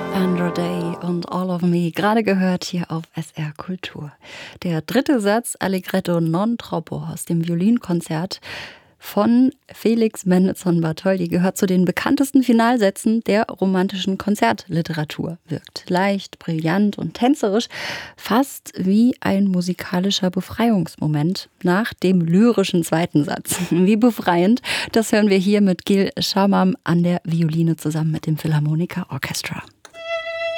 Andra Day und All of Me, gerade gehört hier auf SR Kultur. Der dritte Satz, Allegretto non troppo, aus dem Violinkonzert von Felix Mendelssohn Bartholdy, gehört zu den bekanntesten Finalsätzen der romantischen Konzertliteratur. Wirkt leicht, brillant und tänzerisch, fast wie ein musikalischer Befreiungsmoment nach dem lyrischen zweiten Satz. Wie befreiend, das hören wir hier mit Gil Schamam an der Violine zusammen mit dem Philharmoniker Orchestra.